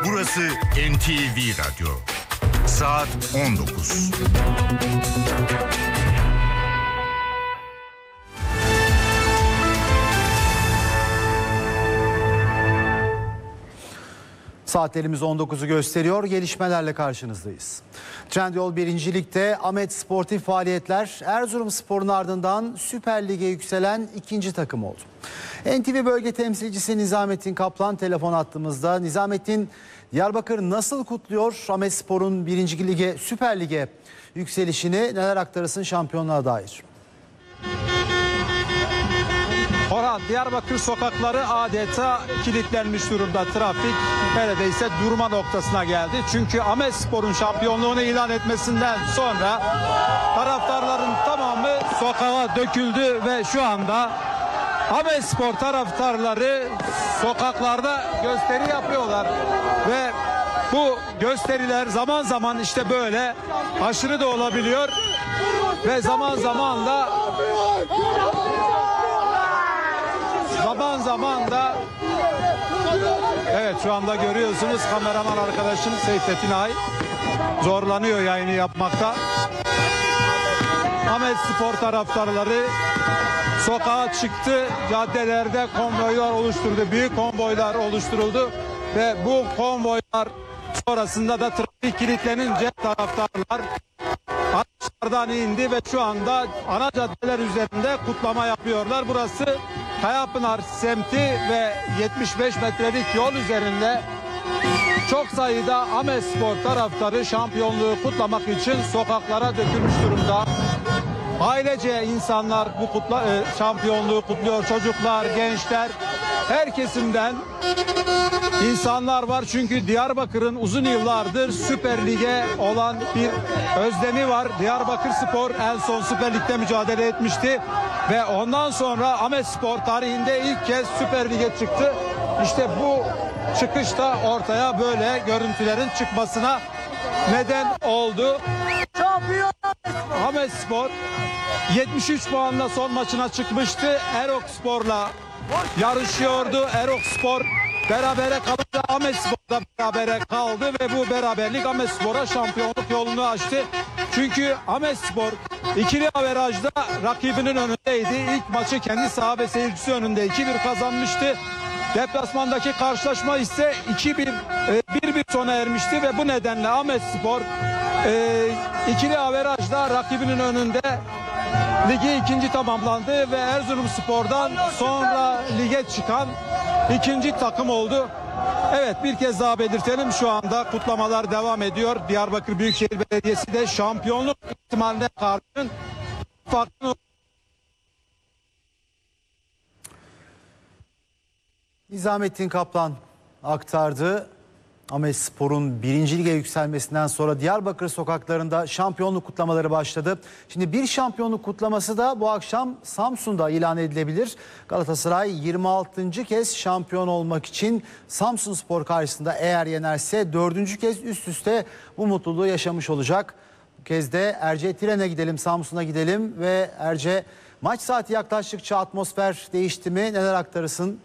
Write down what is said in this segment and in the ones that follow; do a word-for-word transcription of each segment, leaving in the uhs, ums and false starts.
Burası N T V Radyo. Saat on dokuz. Saatlerimiz on dokuzu gösteriyor. Gelişmelerle karşınızdayız. Trendyol birinci Lig'de Ahmet Sportif Faaliyetler Erzurumspor'un ardından Süper Lig'e yükselen ikinci takım oldu. N T V bölge temsilcisi Nizamettin Kaplan telefon attığımızda. Nizamettin, Diyarbakır nasıl kutluyor Ahmet Spor'un birinci Lig'e, Süper Lig'e yükselişini, neler aktarırsın şampiyonluğa dair? Orhan, Diyarbakır sokakları adeta kilitlenmiş durumda. Trafik neredeyse durma noktasına geldi. Çünkü Ahmet Spor'un şampiyonluğunu ilan etmesinden sonra taraftarların tamamı sokağa döküldü ve şu anda Ahmet Spor taraftarları sokaklarda gösteri yapıyorlar ve bu gösteriler zaman zaman işte böyle aşırı da olabiliyor ve zaman zaman da Zaman zaman da evet, şu anda görüyorsunuz kameraman arkadaşım Seyfettin Ay zorlanıyor yayını yapmakta. Ahmet Spor taraftarları sokağa çıktı, caddelerde konvoylar oluşturdu, büyük konvoylar oluşturuldu ve bu konvoylar sonrasında da trafik kilitlenince taraftarlar araçlardan indi ve şu anda ana caddeler üzerinde kutlama yapıyorlar. Burası Kayapınar semti ve yetmiş beş metrelik yol üzerinde çok sayıda Ahmet Spor taraftarı şampiyonluğu kutlamak için sokaklara dökülmüş durumda. Ailece insanlar bu kutla, e, şampiyonluğu kutluyor. Çocuklar, gençler, her kesimden insanlar var. Çünkü Diyarbakır'ın uzun yıllardır Süper Lig'e olan bir özlemi var. Diyarbakır Spor en son Süper Lig'de mücadele etmişti. Ve ondan sonra Ahmet Spor tarihinde ilk kez Süper Lig'e çıktı. İşte bu çıkış da ortaya böyle görüntülerin çıkmasına neden oldu. Ahmet Spor yetmiş üç puanla son maçına çıkmıştı. Erok Spor'la yarışıyordu. Erok Spor berabere kalınca Ahmet Spor da berabere kaldı ve bu beraberlik Ahmet Spor'a şampiyonluk yolunu açtı. Çünkü Ahmet Spor ikili averajda rakibinin önündeydi. İlk maçı kendi saha ve seyircisi önünde iki bir kazanmıştı. Deplasmandaki karşılaşma ise iki bir bir bir sona ermişti ve bu nedenle Ahmet Spor e, ikili averajda rakibinin önünde ligi ikinci tamamlandı ve Erzurumspor'dan sonra lige çıkan ikinci takım oldu. Evet, bir kez daha belirtelim, şu anda kutlamalar devam ediyor. Diyarbakır Büyükşehir Belediyesi de şampiyonluk ihtimaline karşın farklı. Nizamettin Kaplan aktardı. Ahmet Spor'un birinci Lig'e yükselmesinden sonra Diyarbakır sokaklarında şampiyonluk kutlamaları başladı. Şimdi bir şampiyonluk kutlaması da bu akşam Samsun'da ilan edilebilir. Galatasaray yirmi altıncı kez şampiyon olmak için Samsunspor karşısında eğer yenerse dördüncü kez üst üste bu mutluluğu yaşamış olacak. Bu kez de Erce Tiren'e gidelim, Samsun'a gidelim ve Erce, maç saati yaklaştıkça atmosfer değişti mi? Neler aktarırsın?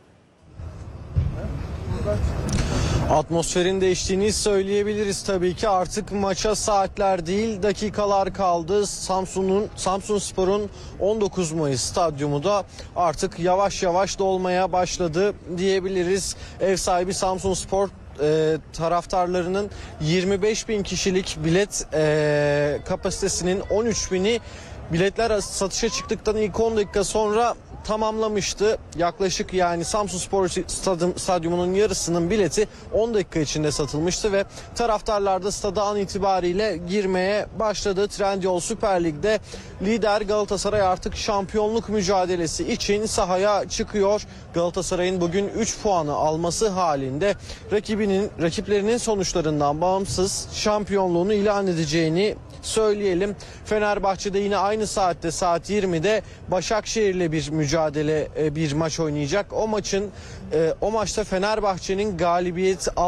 Atmosferin değiştiğini söyleyebiliriz tabii ki. Artık maça saatler değil dakikalar kaldı. Samsun'un Samsunspor'un on dokuz Mayıs stadyumu da artık yavaş yavaş dolmaya başladı diyebiliriz. Ev sahibi Samsunspor e, taraftarlarının yirmi beş bin kişilik bilet e, kapasitesinin on üç bini biletler satışa çıktıktan ilk on dakika sonra tamamlamıştı. Yaklaşık yani Samsunspor Stadyumu'nun yarısının bileti on dakika içinde satılmıştı ve taraftarlar da stada an itibariyle girmeye başladı. Trendyol Süper Lig'de lider Galatasaray artık şampiyonluk mücadelesi için sahaya çıkıyor. Galatasaray'ın bugün üç puanı alması halinde rakibinin rakiplerinin sonuçlarından bağımsız şampiyonluğunu ilan edeceğini söyleyelim. Fenerbahçe'de yine aynı saatte saat yirmide Başakşehir'le bir mücadele bir maç oynayacak. O maçın o maçta Fenerbahçe'nin galibiyet